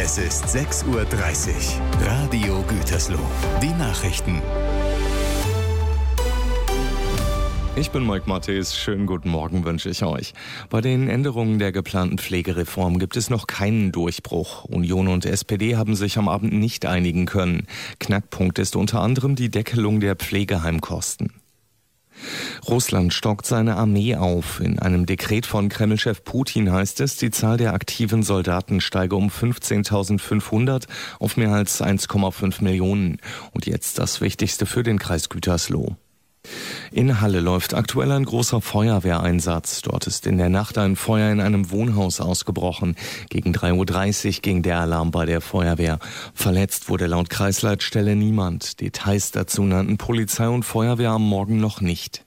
Es ist 6:30 Uhr. Radio Gütersloh. Die Nachrichten. Ich bin Mike Mattes. Schönen guten Morgen wünsche ich euch. Bei den Änderungen der geplanten Pflegereform gibt es noch keinen Durchbruch. Union und SPD haben sich am Abend nicht einigen können. Knackpunkt ist unter anderem die Deckelung der Pflegeheimkosten. Russland stockt seine Armee auf. In einem Dekret von Kreml-Chef Putin heißt es, die Zahl der aktiven Soldaten steige um 15.500 auf mehr als 1,5 Millionen. Und jetzt das Wichtigste für den Kreis Gütersloh. In Halle läuft aktuell ein großer Feuerwehreinsatz. Dort ist in der Nacht ein Feuer in einem Wohnhaus ausgebrochen. Gegen 3:30 Uhr ging der Alarm bei der Feuerwehr. Verletzt wurde laut Kreisleitstelle niemand. Details dazu nannten Polizei und Feuerwehr am Morgen noch nicht.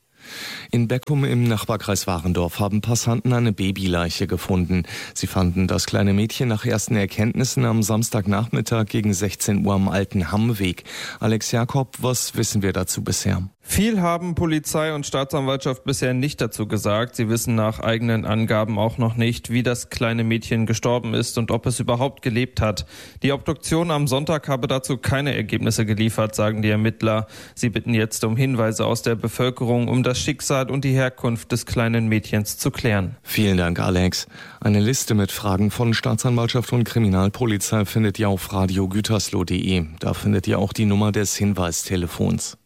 In Beckum im Nachbarkreis Warendorf haben Passanten eine Babyleiche gefunden. Sie fanden das kleine Mädchen nach ersten Erkenntnissen am Samstagnachmittag gegen 16 Uhr am Alten Hammweg. Alex Jakob, was wissen wir dazu bisher? Viel haben Polizei und Staatsanwaltschaft bisher nicht dazu gesagt. Sie wissen nach eigenen Angaben auch noch nicht, wie das kleine Mädchen gestorben ist und ob es überhaupt gelebt hat. Die Obduktion am Sonntag habe dazu keine Ergebnisse geliefert, sagen die Ermittler. Sie bitten jetzt um Hinweise aus der Bevölkerung, um das Schicksal und die Herkunft des kleinen Mädchens zu klären. Vielen Dank, Alex. Eine Liste mit Fragen von Staatsanwaltschaft und Kriminalpolizei findet ihr auf radiogütersloh.de. Da findet ihr auch die Nummer des Hinweistelefons.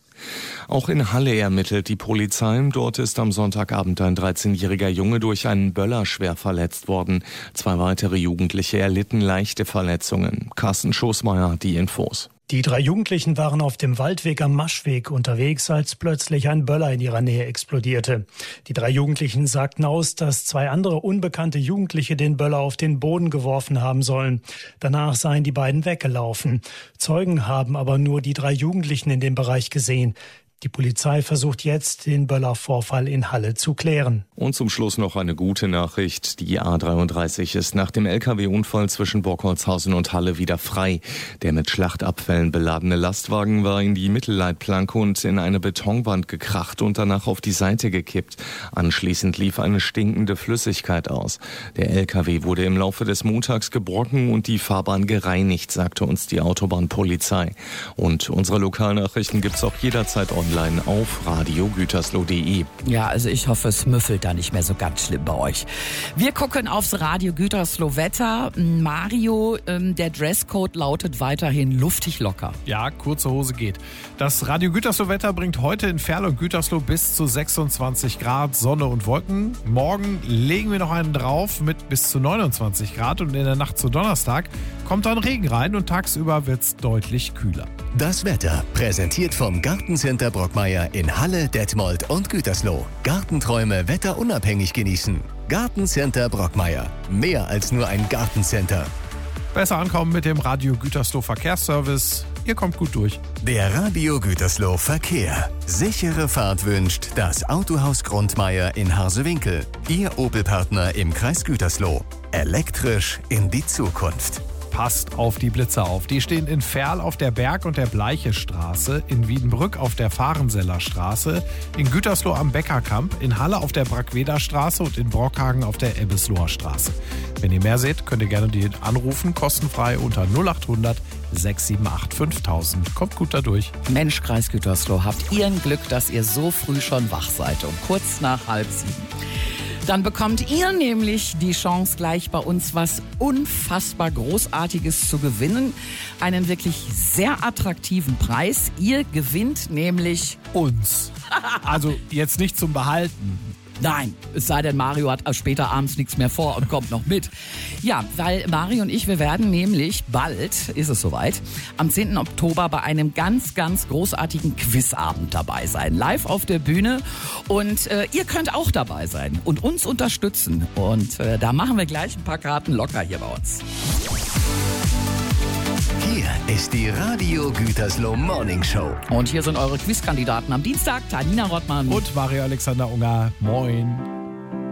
Auch in Halle ermittelt die Polizei. Dort ist am Sonntagabend ein 13-jähriger Junge durch einen Böller schwer verletzt worden. 2 weitere Jugendliche erlitten leichte Verletzungen. Carsten Schoßmeier hat die Infos. Die 3 Jugendlichen waren auf dem Waldweg am Maschweg unterwegs, als plötzlich ein Böller in ihrer Nähe explodierte. Die 3 Jugendlichen sagten aus, dass 2 andere unbekannte Jugendliche den Böller auf den Boden geworfen haben sollen. Danach seien die beiden weggelaufen. Zeugen haben aber nur die 3 Jugendlichen in dem Bereich gesehen. Die Polizei versucht jetzt, den Böller-Vorfall in Halle zu klären. Und zum Schluss noch eine gute Nachricht. Die A33 ist nach dem LKW-Unfall zwischen Borkholzhausen und Halle wieder frei. Der mit Schlachtabfällen beladene Lastwagen war in die Mittelleitplanke und in eine Betonwand gekracht und danach auf die Seite gekippt. Anschließend lief eine stinkende Flüssigkeit aus. Der LKW wurde im Laufe des Montags geborgen und die Fahrbahn gereinigt, sagte uns die Autobahnpolizei. Und unsere Lokalnachrichten gibt's auch jederzeit online auf radiogütersloh.de. Ja, also ich hoffe, es müffelt da nicht mehr so ganz schlimm bei euch. Wir gucken aufs Radio Gütersloh Wetter. Mario, der Dresscode lautet weiterhin luftig locker. Ja, kurze Hose geht. Das Radio Gütersloh Wetter bringt heute in Ferl und Gütersloh bis zu 26 Grad, Sonne und Wolken. Morgen legen wir noch einen drauf mit bis zu 29 Grad und in der Nacht zu Donnerstag kommt dann Regen rein und tagsüber wird es deutlich kühler. Das Wetter präsentiert vom Gartencenter Brockmeier in Halle, Detmold und Gütersloh. Gartenträume wetterunabhängig genießen. Gartencenter Brockmeier. Mehr als nur ein Gartencenter. Besser ankommen mit dem Radio Gütersloh Verkehrsservice. Ihr kommt gut durch. Der Radio Gütersloh Verkehr. Sichere Fahrt wünscht das Autohaus Grundmeier in Harsewinkel. Ihr Opel-Partner im Kreis Gütersloh. Elektrisch in die Zukunft. Passt auf die Blitzer auf. Die stehen in Ferl auf der Berg- und der Bleichestraße, in Wiedenbrück auf der Fahrenseller Straße, in Gütersloh am Beckerkamp, in Halle auf der Brackweder Straße und in Brockhagen auf der Ebbesloher Straße. Wenn ihr mehr seht, könnt ihr gerne die anrufen, kostenfrei unter 0800 678 5000. Kommt gut dadurch. Mensch, Kreis Gütersloh, habt ihr ein Glück, dass ihr so früh schon wach seid, um kurz nach 6:30. Dann bekommt ihr nämlich die Chance, gleich bei uns was unfassbar Großartiges zu gewinnen. Einen wirklich sehr attraktiven Preis. Ihr gewinnt nämlich uns. Also jetzt nicht zum Behalten. Nein, es sei denn, Mario hat später abends nichts mehr vor und kommt noch mit. Ja, weil Mario und ich, wir werden nämlich bald, ist es soweit, am 10. Oktober bei einem ganz, ganz großartigen Quizabend dabei sein. Live auf der Bühne. Und ihr könnt auch dabei sein und uns unterstützen. Und da machen wir gleich ein paar Karten locker hier bei uns. Hier ist die Radio Gütersloh Morning Show. Und hier sind eure Quizkandidaten am Dienstag, Tanina Rottmann und Mario Alexander Unger. Moin.